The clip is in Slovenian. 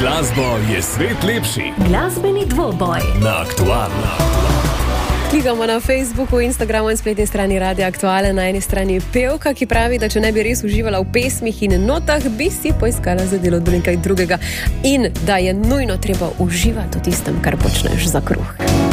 glasbo je svet lepši. Glasbeni dvoboj Na Aktualno. Klikamo na Facebooku, Instagramu in spletni strani Radia Aktuale. Na eni strani pevka, ki pravi, da če ne bi res uživala v pesmih in notah, bi si poiskala za delo nekaj drugega in da je nujno treba uživati v tistem, kar počneš za kruh.